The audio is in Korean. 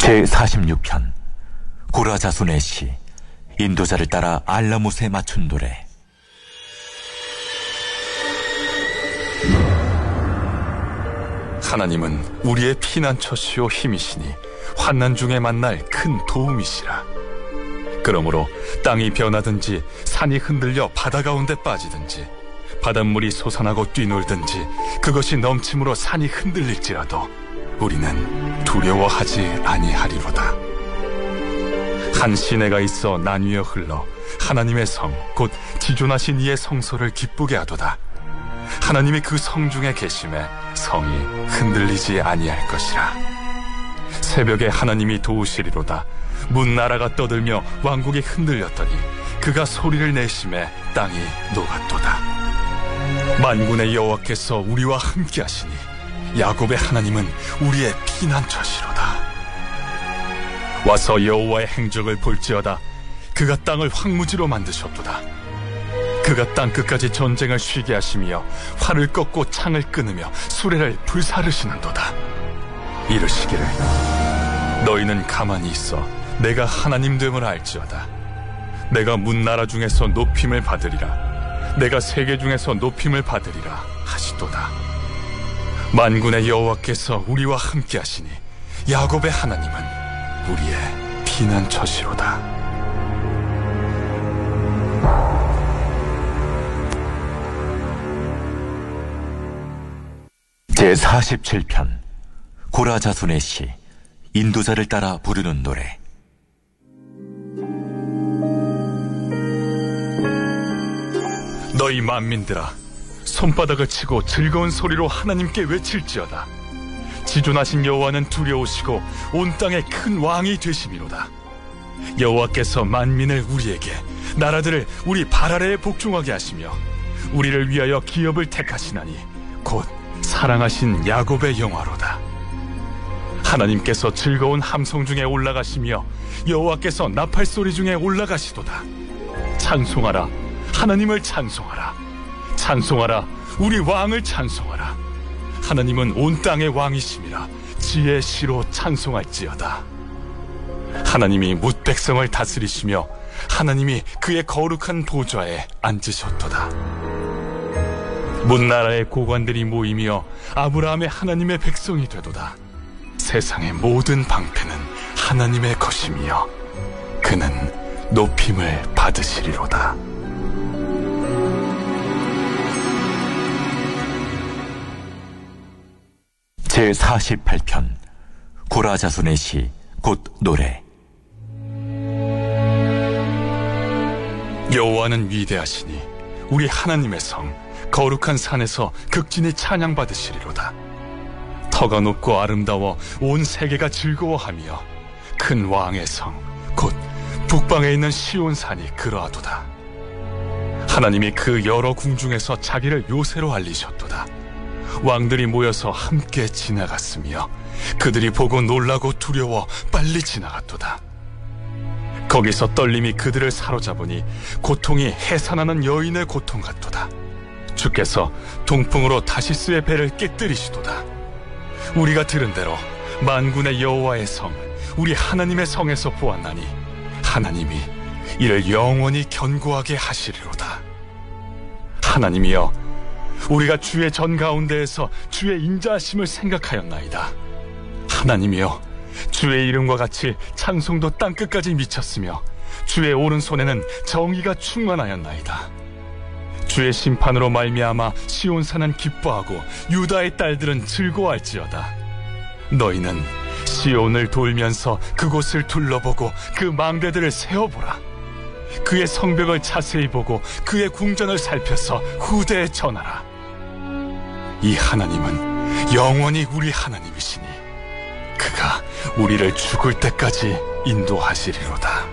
제46편 고라자손의 시 인도자를 따라 알라못에 맞춘 노래. 하나님은 우리의 피난처시오 힘이시니 환난 중에 만날 큰 도움이시라. 그러므로 땅이 변하든지 산이 흔들려 바다 가운데 빠지든지 바닷물이 솟아나고 뛰놀든지 그것이 넘침으로 산이 흔들릴지라도 우리는 두려워하지 아니하리로다. 한 시내가 있어 나뉘어 흘러 하나님의 성 곧 지존하신 이의 성소를 기쁘게 하도다. 하나님이 그 성 중에 계심에 성이 흔들리지 아니할 것이라. 새벽에 하나님이 도우시리로다. 문나라가 떠들며 왕국이 흔들렸더니 그가 소리를 내심에 땅이 녹았도다. 만군의 여호와께서 우리와 함께 하시니 야곱의 하나님은 우리의 피난처시로다. 와서 여호와의 행적을 볼지어다. 그가 땅을 황무지로 만드셨도다. 그가 땅끝까지 전쟁을 쉬게 하시며 활을 꺾고 창을 끊으며 수레를 불사르시는도다. 이르시기를 너희는 가만히 있어 내가 하나님 됨을 알지어다. 내가 문나라 중에서 높임을 받으리라. 내가 세계 중에서 높임을 받으리라 하시도다. 만군의 여호와께서 우리와 함께 하시니 야곱의 하나님은 우리의 피난처시로다. 제47편 고라자손의 시 인도자를 따라 부르는 노래. 너희 만민들아, 손바닥을 치고 즐거운 소리로 하나님께 외칠지어다. 지존하신 여호와는 두려우시고 온 땅의 큰 왕이 되심이로다. 여호와께서 만민을 우리에게, 나라들을 우리 발 아래에 복종하게 하시며 우리를 위하여 기업을 택하시나니 곧 사랑하신 야곱의 영화로다. 하나님께서 즐거운 함성 중에 올라가시며 여호와께서 나팔 소리 중에 올라가시도다. 찬송하라, 하나님을 찬송하라. 찬송하라, 우리 왕을 찬송하라. 하나님은 온 땅의 왕이심이라. 지혜의 시로 찬송할지어다. 하나님이 뭇 백성을 다스리시며 하나님이 그의 거룩한 보좌에 앉으셨도다. 문나라의 고관들이 모이며 아브라함의 하나님의 백성이 되도다. 세상의 모든 방패는 하나님의 것이며 그는 높임을 받으시리로다. 제48편 고라자손의 시 곧 노래. 여호와는 위대하시니 우리 하나님의 성 거룩한 산에서 극진히 찬양받으시리로다. 터가 높고 아름다워 온 세계가 즐거워하며 큰 왕의 성 곧 북방에 있는 시온산이 그러하도다. 하나님이 그 여러 궁중에서 자기를 요새로 알리셨도다. 왕들이 모여서 함께 지나갔으며 그들이 보고 놀라고 두려워 빨리 지나갔도다. 거기서 떨림이 그들을 사로잡으니 고통이 해산하는 여인의 고통 같도다. 주께서 동풍으로 다시스의 배를 깨뜨리시도다. 우리가 들은 대로 만군의 여호와의 성 우리 하나님의 성에서 보았나니 하나님이 이를 영원히 견고하게 하시리로다. 하나님이여, 우리가 주의 전 가운데에서 주의 인자하심을 생각하였나이다. 하나님이여, 주의 이름과 같이 찬송도 땅끝까지 미쳤으며 주의 오른손에는 정의가 충만하였나이다. 주의 심판으로 말미암아 시온산은 기뻐하고 유다의 딸들은 즐거워할지어다. 너희는 시온을 돌면서 그곳을 둘러보고 그 망대들을 세어보라. 그의 성벽을 자세히 보고 그의 궁전을 살펴서 후대에 전하라. 이 하나님은 영원히 우리 하나님이시니 그가 우리를 죽을 때까지 인도하시리로다.